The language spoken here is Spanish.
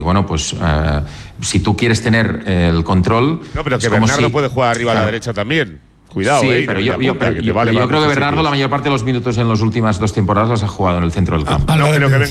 Bueno, pues si tú quieres tener el control... No, pero que Bernardo puede jugar arriba a la derecha también. Cuidado, sí, pero yo creo que Bernardo la mayor parte de los minutos en las últimas 2 temporadas las ha jugado en el centro del campo. No creo que